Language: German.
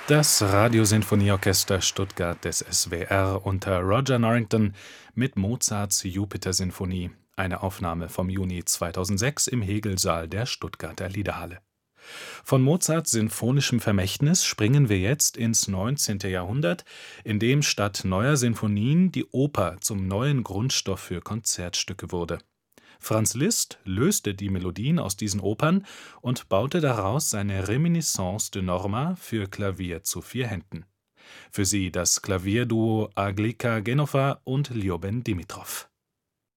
Das Radiosinfonieorchester Stuttgart des SWR unter Roger Norrington mit Mozarts Jupiter-Sinfonie, eine Aufnahme vom Juni 2006 im Hegelsaal der Stuttgarter Liederhalle. Von Mozarts sinfonischem Vermächtnis springen wir jetzt ins 19. Jahrhundert, in dem statt neuer Sinfonien die Oper zum neuen Grundstoff für Konzertstücke wurde. Franz Liszt löste die Melodien aus diesen Opern und baute daraus seine Reminiscence de Norma für Klavier zu 4 Händen. Für sie das Klavierduo Aglika Genoffa und Lioben Dimitrov.